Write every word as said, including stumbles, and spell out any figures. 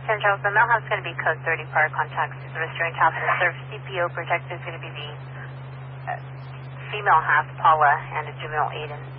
San Charles, the mailhouse is going to be code thirty prior contacts. The restraint half and the serve C P O protected is going to be the uh, female half, Paula, and a juvenile Aiden.